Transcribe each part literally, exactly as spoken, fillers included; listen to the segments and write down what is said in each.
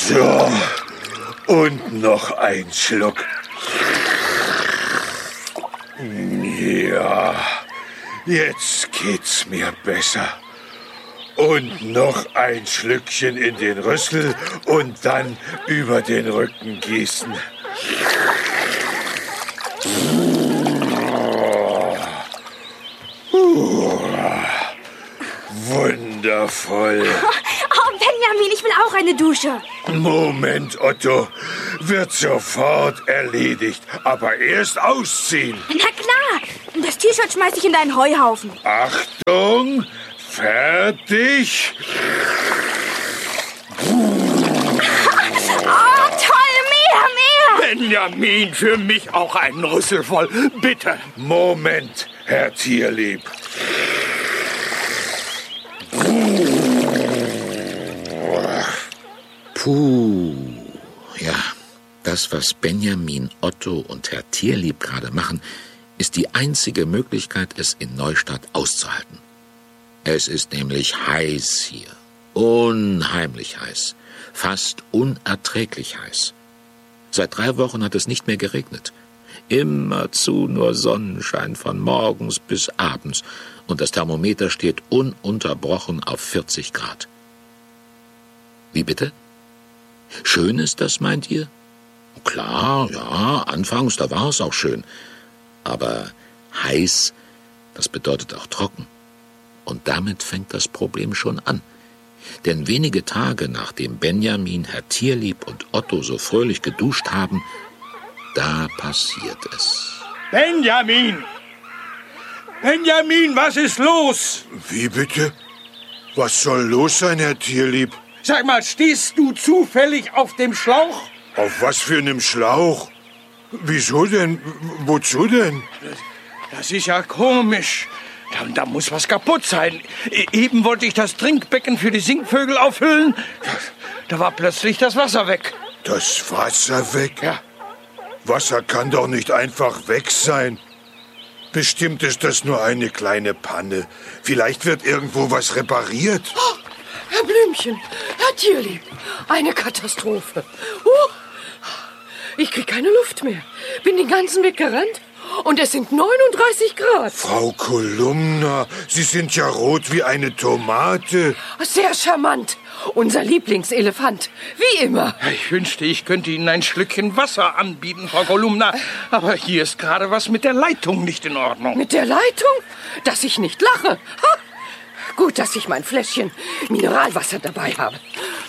So, und noch ein Schluck. Ja, jetzt geht's mir besser. Und noch ein Schlückchen in den Rüssel und dann über den Rücken gießen. Wundervoll. Oh, Benjamin, ich will auch eine Dusche. Moment, Otto. Wird sofort erledigt. Aber erst ausziehen. Na klar. Das T-Shirt schmeiß ich in deinen Heuhaufen. Achtung. Fertig. Oh, toll. Mehr, mehr. Benjamin, für mich auch einen Rüssel voll. Bitte. Moment, Herr Tierlieb. Puh, ja, das, was Benjamin, Otto und Herr Tierlieb gerade machen, ist die einzige Möglichkeit, es in Neustadt auszuhalten. Es ist nämlich heiß hier, unheimlich heiß, fast unerträglich heiß. Seit drei Wochen hat es nicht mehr geregnet. Immerzu nur Sonnenschein von morgens bis abends und das Thermometer steht ununterbrochen auf vierzig Grad. Wie bitte? Schön ist das, meint ihr? Klar, ja, anfangs, da war es auch schön. Aber heiß, das bedeutet auch trocken. Und damit fängt das Problem schon an. Denn wenige Tage nachdem Benjamin, Herr Tierlieb und Otto so fröhlich geduscht haben, da passiert es. Benjamin! Benjamin, was ist los? Wie bitte? Was soll los sein, Herr Tierlieb? Sag mal, stehst du zufällig auf dem Schlauch? Auf was für einem Schlauch? Wieso denn? Wozu denn? Das ist ja komisch. Da, da muss was kaputt sein. E- eben wollte ich das Trinkbecken für die Singvögel auffüllen. Da war plötzlich das Wasser weg. Das Wasser weg? Ja. Wasser kann doch nicht einfach weg sein. Bestimmt ist das nur eine kleine Panne. Vielleicht wird irgendwo was repariert. Oh, Herr Blümchen, Herr Tierlieb, eine Katastrophe. Uh, ich krieg keine Luft mehr. Bin den ganzen Weg gerannt und es sind neununddreißig Grad. Frau Kolumna, Sie sind ja rot wie eine Tomate. Sehr charmant. Unser Lieblingselefant, wie immer. Ich wünschte, ich könnte Ihnen ein Schlückchen Wasser anbieten, Frau Kolumna. Aber hier ist gerade was mit der Leitung nicht in Ordnung. Mit der Leitung? Dass ich nicht lache. Ha! Gut, dass ich mein Fläschchen Mineralwasser dabei habe.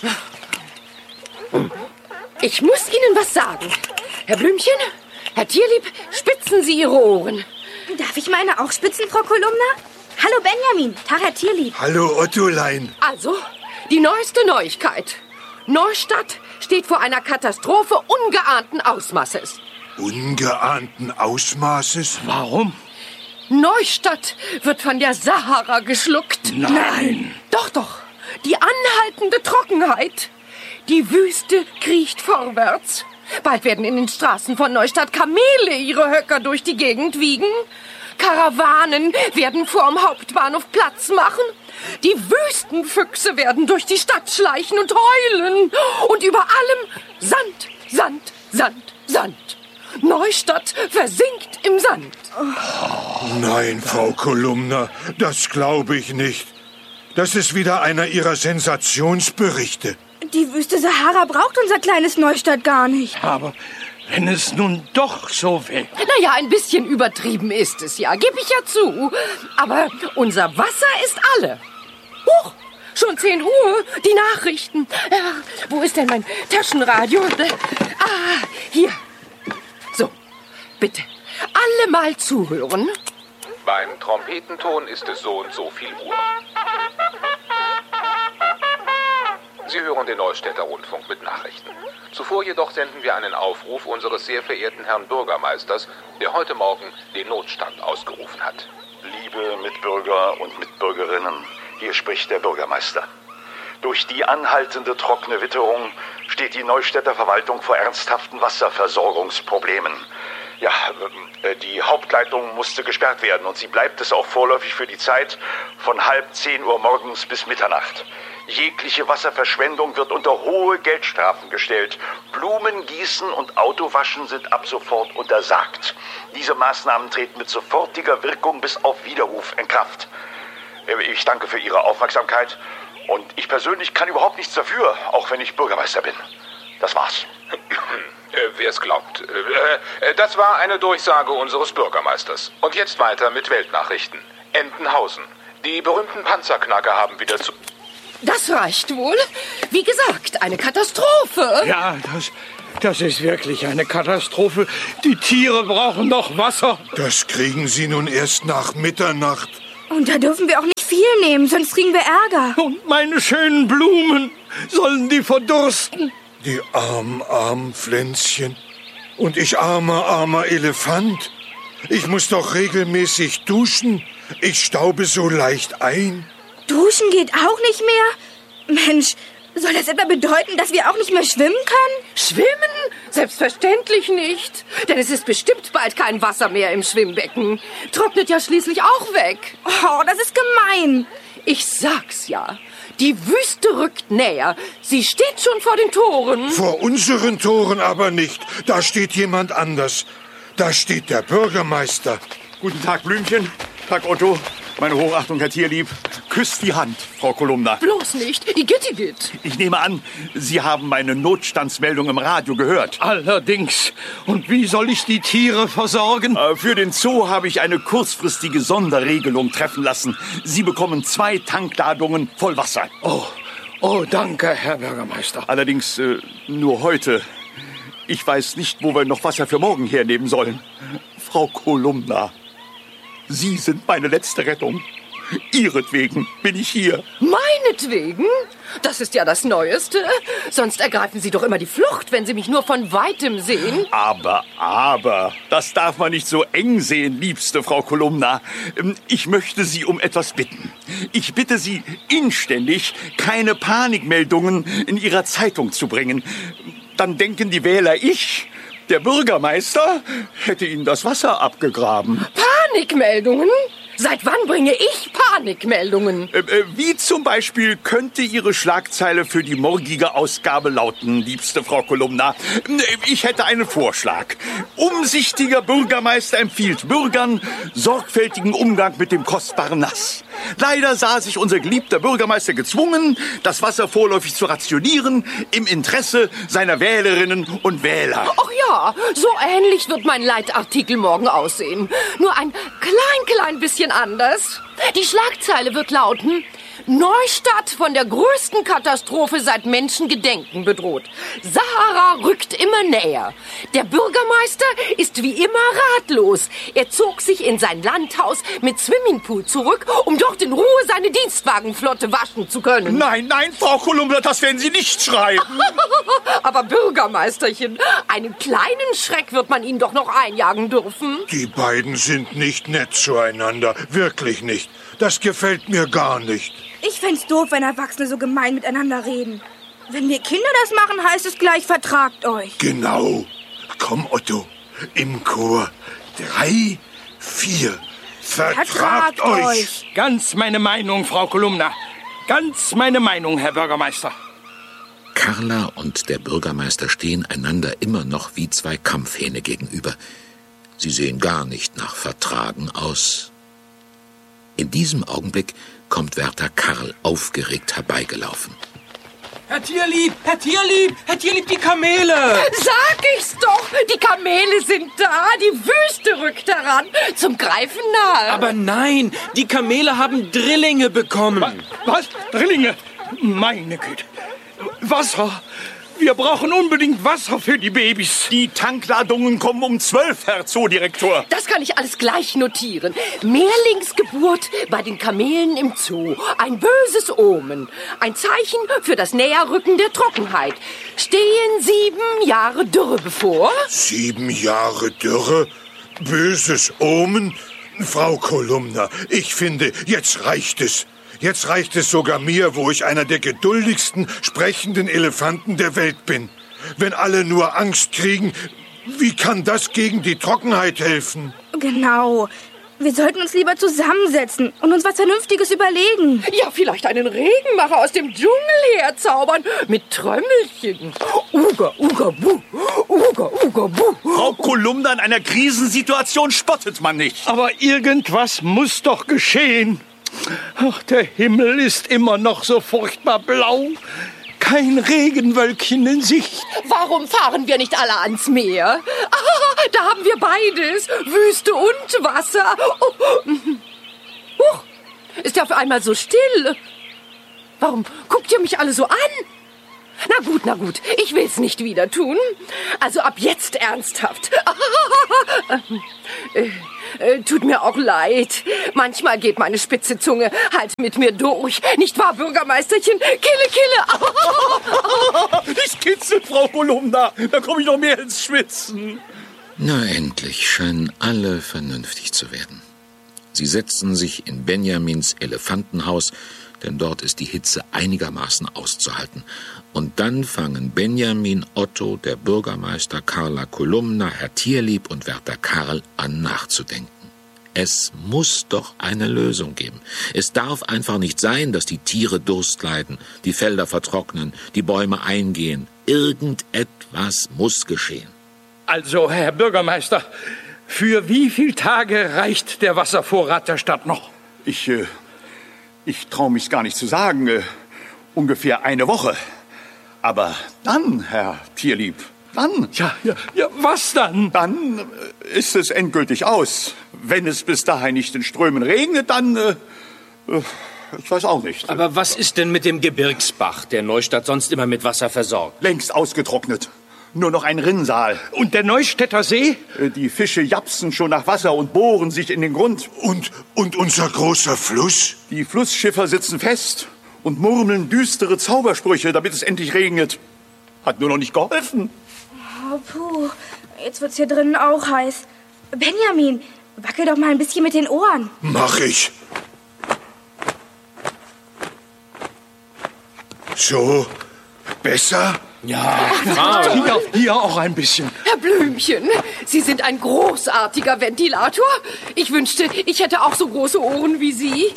Ich muss Ihnen was sagen. Herr Blümchen, Herr Tierlieb, spitzen Sie Ihre Ohren. Darf ich meine auch spitzen, Frau Kolumna? Hallo Benjamin, Tag Herr Tierlieb. Hallo Ottolein. Also, die neueste Neuigkeit. Neustadt steht vor einer Katastrophe ungeahnten Ausmaßes. Ungeahnten Ausmaßes? Warum? Neustadt wird von der Sahara geschluckt. Nein. Doch, doch. Die anhaltende Trockenheit. Die Wüste kriecht vorwärts. Bald werden in den Straßen von Neustadt Kamele ihre Höcker durch die Gegend wiegen. Karawanen werden vorm Hauptbahnhof Platz machen. Die Wüstenfüchse werden durch die Stadt schleichen und heulen. Und über allem Sand, Sand, Sand, Sand. Neustadt versinkt im Sand. Nein, Frau Kolumna, das glaube ich nicht. Das ist wieder einer Ihrer Sensationsberichte. Die Wüste Sahara braucht unser kleines Neustadt gar nicht. Aber wenn es nun doch so wäre. Naja, ein bisschen übertrieben ist es ja, gebe ich ja zu. Aber unser Wasser ist alle. Huch, schon zehn Uhr, die Nachrichten. Ja, wo ist denn mein Taschenradio? Ah, hier. So, bitte, alle mal zuhören. Beim Trompetenton ist es so und so viel Uhr. Sie hören den Neustädter Rundfunk mit Nachrichten. Zuvor jedoch senden wir einen Aufruf unseres sehr verehrten Herrn Bürgermeisters, der heute Morgen den Notstand ausgerufen hat. Liebe Mitbürger und Mitbürgerinnen, hier spricht der Bürgermeister. Durch die anhaltende trockene Witterung steht die Neustädter Verwaltung vor ernsthaften Wasserversorgungsproblemen. Ja, die Hauptleitung musste gesperrt werden und sie bleibt es auch vorläufig für die Zeit von halb zehn Uhr morgens bis Mitternacht. Jegliche Wasserverschwendung wird unter hohe Geldstrafen gestellt. Blumengießen und Autowaschen sind ab sofort untersagt. Diese Maßnahmen treten mit sofortiger Wirkung bis auf Widerruf in Kraft. Ich danke für Ihre Aufmerksamkeit und ich persönlich kann überhaupt nichts dafür, auch wenn ich Bürgermeister bin. Das war's. Äh, wer es glaubt. Äh, das war eine Durchsage unseres Bürgermeisters. Und jetzt weiter mit Weltnachrichten. Entenhausen. Die berühmten Panzerknacker haben wieder zu... Das reicht wohl. Wie gesagt, eine Katastrophe. Ja, das, das ist wirklich eine Katastrophe. Die Tiere brauchen doch Wasser. Das kriegen sie nun erst nach Mitternacht. Und da dürfen wir auch nicht viel nehmen, sonst kriegen wir Ärger. Und meine schönen Blumen, sollen die verdursten? Die armen, armen Pflänzchen. Und ich armer, armer Elefant. Ich muss doch regelmäßig duschen. Ich staube so leicht ein. Duschen geht auch nicht mehr? Mensch, soll das etwa bedeuten, dass wir auch nicht mehr schwimmen können? Schwimmen? Selbstverständlich nicht. Denn es ist bestimmt bald kein Wasser mehr im Schwimmbecken. Trocknet ja schließlich auch weg. Oh, das ist gemein. Ich sag's ja. Die Wüste rückt näher. Sie steht schon vor den Toren. Vor unseren Toren aber nicht. Da steht jemand anders. Da steht der Bürgermeister. Guten Tag, Blümchen. Tag, Otto. Meine Hochachtung, Herr Tierlieb. Küsst die Hand, Frau Kolumna. Bloß nicht. Igitt, Igitt. Ich nehme an, Sie haben meine Notstandsmeldung im Radio gehört. Allerdings. Und wie soll ich die Tiere versorgen? Äh, für den Zoo habe ich eine kurzfristige Sonderregelung treffen lassen. Sie bekommen zwei Tankladungen voll Wasser. Oh, oh, danke, Herr Bürgermeister. Allerdings äh, nur heute. Ich weiß nicht, wo wir noch Wasser für morgen hernehmen sollen. Frau Kolumna, Sie sind meine letzte Rettung. Ihretwegen bin ich hier. Meinetwegen? Das ist ja das Neueste. Sonst ergreifen Sie doch immer die Flucht, wenn Sie mich nur von Weitem sehen. Aber, aber, das darf man nicht so eng sehen, liebste Frau Kolumna. Ich möchte Sie um etwas bitten. Ich bitte Sie inständig, keine Panikmeldungen in Ihrer Zeitung zu bringen. Dann denken die Wähler, ich, der Bürgermeister, hätte Ihnen das Wasser abgegraben. Panikmeldungen? Seit wann bringe ich Panikmeldungen? Äh, äh, wie zum Beispiel könnte Ihre Schlagzeile für die morgige Ausgabe lauten, liebste Frau Kolumna. Ich hätte einen Vorschlag. Umsichtiger Bürgermeister empfiehlt Bürgern sorgfältigen Umgang mit dem kostbaren Nass. Leider sah sich unser geliebter Bürgermeister gezwungen, das Wasser vorläufig zu rationieren, im Interesse seiner Wählerinnen und Wähler. Ach ja, so ähnlich wird mein Leitartikel morgen aussehen. Nur ein klein, klein bisschen anders. Die Schlagzeile wird lauten: Neustadt von der größten Katastrophe seit Menschengedenken bedroht. Sahara rückt immer näher. Der Bürgermeister ist wie immer ratlos. Er zog sich in sein Landhaus mit Swimmingpool zurück, um dort in Ruhe seine Dienstwagenflotte waschen zu können. Nein, nein, Frau Kolumna, das werden Sie nicht schreiben. Aber Bürgermeisterchen, einen kleinen Schreck wird man Ihnen doch noch einjagen dürfen. Die beiden sind nicht nett zueinander. Wirklich nicht. Das gefällt mir gar nicht. Ich fänd's doof, wenn Erwachsene so gemein miteinander reden. Wenn wir Kinder das machen, heißt es gleich, vertragt euch. Genau. Komm, Otto. Im Chor. Drei, vier. Vertragt, Vertragt euch. euch. Ganz meine Meinung, Frau Kolumna. Ganz meine Meinung, Herr Bürgermeister. Carla und der Bürgermeister stehen einander immer noch wie zwei Kampfhähne gegenüber. Sie sehen gar nicht nach Vertragen aus. In diesem Augenblick kommt Wärter Karl aufgeregt herbeigelaufen. Herr Tierlieb, Herr Tierlieb, Herr Tierlieb, die Kamele! Sag ich's doch, die Kamele sind da, die Wüste rückt heran, zum Greifen nahe. Aber nein, die Kamele haben Drillinge bekommen. Was? Drillinge? Meine Güte. Wasser. Wir brauchen unbedingt Wasser für die Babys. Die Tankladungen kommen um zwölf, Herr Zoodirektor. Das kann ich alles gleich notieren. Mehrlingsgeburt bei den Kamelen im Zoo. Ein böses Omen. Ein Zeichen für das Näherrücken der Trockenheit. Stehen sieben Jahre Dürre bevor? Sieben Jahre Dürre? Böses Omen? Frau Kolumna, ich finde, jetzt reicht es. Jetzt reicht es sogar mir, wo ich einer der geduldigsten sprechenden Elefanten der Welt bin. Wenn alle nur Angst kriegen, wie kann das gegen die Trockenheit helfen? Genau. Wir sollten uns lieber zusammensetzen und uns was Vernünftiges überlegen. Ja, vielleicht einen Regenmacher aus dem Dschungel herzaubern. Mit Trömmelchen. Uga, uga, bu. Uga, uga, bu. Frau Kolumna, in einer Krisensituation spottet man nicht. Aber irgendwas muss doch geschehen. Ach, der Himmel ist immer noch so furchtbar blau. Kein Regenwölkchen in Sicht. Warum fahren wir nicht alle ans Meer? Ah, da haben wir beides. Wüste und Wasser. Oh. Huch, ist ja auf einmal so still. Warum guckt ihr mich alle so an? Na gut, na gut, ich will's nicht wieder tun. Also ab jetzt ernsthaft. äh, äh, tut mir auch leid. Manchmal geht meine spitze Zunge halt mit mir durch. Nicht wahr, Bürgermeisterchen? Kille, kille. Ich kitzel, Frau Kolumna. Da komme ich noch mehr ins Schwitzen. Na, endlich scheinen alle vernünftig zu werden. Sie setzen sich in Benjamins Elefantenhaus, denn dort ist die Hitze einigermaßen auszuhalten. Und dann fangen Benjamin, Otto, der Bürgermeister, Carla Kolumna, Herr Tierlieb und Wärter Karl an nachzudenken. Es muss doch eine Lösung geben. Es darf einfach nicht sein, dass die Tiere Durst leiden, die Felder vertrocknen, die Bäume eingehen. Irgendetwas muss geschehen. Also, Herr Bürgermeister, für wie viele Tage reicht der Wasservorrat der Stadt noch? Ich, äh, ich traue mich gar nicht zu sagen. Äh, ungefähr eine Woche. Aber dann, Herr Tierlieb, dann... Ja, ja, ja, was dann? Dann äh, ist es endgültig aus. Wenn es bis dahin nicht in Strömen regnet, dann... Äh, äh, ich weiß auch nicht. Aber was ist denn mit dem Gebirgsbach, der Neustadt sonst immer mit Wasser versorgt? Längst ausgetrocknet. Nur noch ein Rinnsal. Und der Neustädter See? Äh, Die Fische japsen schon nach Wasser und bohren sich in den Grund. Und, und unser großer Fluss? Die Flussschiffer sitzen fest und murmeln düstere Zaubersprüche, damit es endlich regnet. Hat nur noch nicht geholfen. Oh, puh, jetzt wird's hier drinnen auch heiß. Benjamin, wackel doch mal ein bisschen mit den Ohren. Mach ich. So, besser? Ja, Hier, hier auch ein bisschen. Herr Blümchen, Sie sind ein großartiger Ventilator. Ich wünschte, ich hätte auch so große Ohren wie Sie.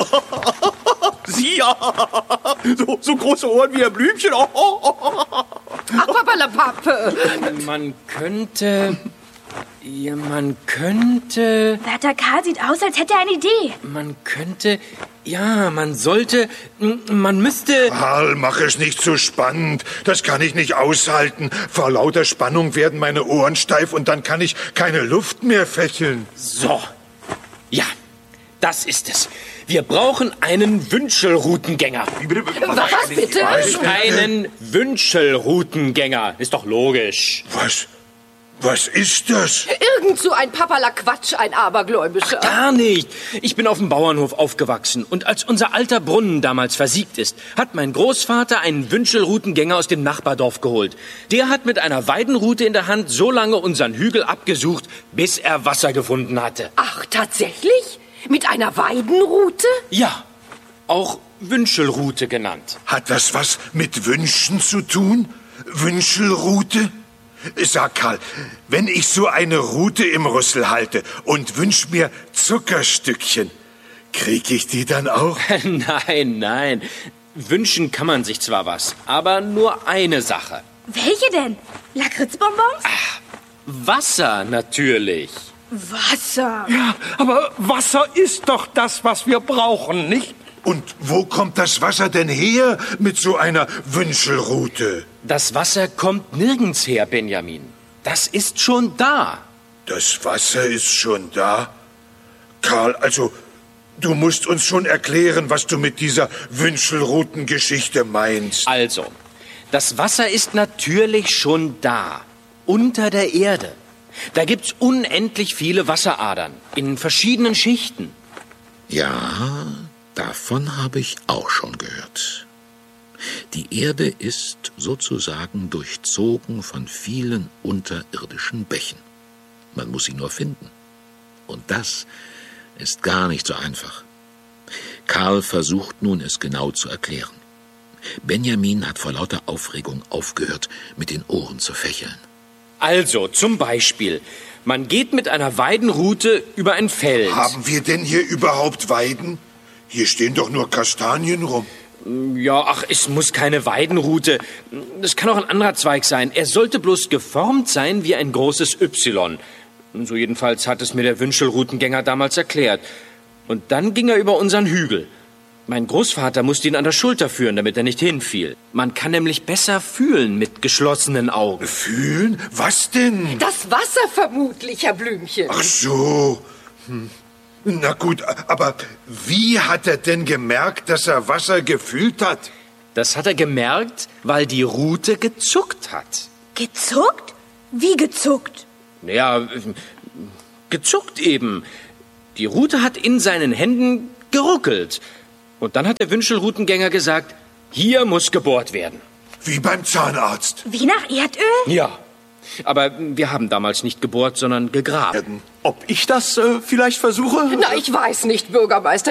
Sie, ja. So, so große Ohren wie Herr Blümchen. Oh, oh, oh. Ach, Papperlapappe. man könnte... Ja, man könnte... Wärter Karl sieht aus, als hätte er eine Idee. Man könnte... Ja, man sollte... Man müsste... Karl, mach es nicht so spannend. Das kann ich nicht aushalten. Vor lauter Spannung werden meine Ohren steif und dann kann ich keine Luft mehr fächeln. So. Ja, das ist es. Wir brauchen einen Wünschelroutengänger. Was bitte? Einen Wünschelroutengänger. Ist doch logisch. Was? Was ist das? Irgend so ein Papperlaquatsch, ein Abergläubischer. Gar nicht. Ich bin auf dem Bauernhof aufgewachsen. Und als unser alter Brunnen damals versiegt ist, hat mein Großvater einen Wünschelroutengänger aus dem Nachbardorf geholt. Der hat mit einer Weidenrute in der Hand so lange unseren Hügel abgesucht, bis er Wasser gefunden hatte. Ach, tatsächlich? Mit einer Weidenrute? Ja, auch Wünschelrute genannt. Hat das was mit Wünschen zu tun? Wünschelrute? Sag, Karl, wenn ich so eine Rute im Rüssel halte und wünsch mir Zuckerstückchen, krieg ich die dann auch? Nein, nein. Wünschen kann man sich zwar was, aber nur eine Sache. Welche denn? Lakritzbonbons? Wasser natürlich. Wasser. Ja, aber Wasser ist doch das, was wir brauchen, nicht? Und wo kommt das Wasser denn her mit so einer Wünschelrute? Das Wasser kommt nirgends her, Benjamin. Das ist schon da. Das Wasser ist schon da? Karl, also, du musst uns schon erklären, was du mit dieser Wünschelrutengeschichte meinst. Also, das Wasser ist natürlich schon da. Unter der Erde. Da gibt's unendlich viele Wasseradern. In verschiedenen Schichten. Ja, davon habe ich auch schon gehört. Die Erde ist sozusagen durchzogen von vielen unterirdischen Bächen. Man muss sie nur finden. Und das ist gar nicht so einfach. Karl versucht nun, es genau zu erklären. Benjamin hat vor lauter Aufregung aufgehört, mit den Ohren zu fächeln. Also, zum Beispiel, man geht mit einer Weidenrute über ein Feld. Haben wir denn hier überhaupt Weiden? Hier stehen doch nur Kastanien rum. Ja, ach, es muss keine Weidenrute. Das kann auch ein anderer Zweig sein. Er sollte bloß geformt sein wie ein großes Y. So jedenfalls hat es mir der Wünschelrutengänger damals erklärt. Und dann ging er über unseren Hügel. Mein Großvater musste ihn an der Schulter führen, damit er nicht hinfiel. Man kann nämlich besser fühlen mit geschlossenen Augen. Fühlen? Was denn? Das Wasser vermutlich, Herr Blümchen. Ach so. Hm. Na gut, aber wie hat er denn gemerkt, dass er Wasser gefühlt hat? Das hat er gemerkt, weil die Rute gezuckt hat. Gezuckt? Wie gezuckt? Ja, gezuckt eben. Die Rute hat in seinen Händen geruckelt. Und dann hat der Wünschelrutengänger gesagt, hier muss gebohrt werden. Wie beim Zahnarzt. Wie nach Erdöl? Ja, aber wir haben damals nicht gebohrt, sondern gegraben. Ob ich das äh, vielleicht versuche? Na, ich weiß nicht, Bürgermeister.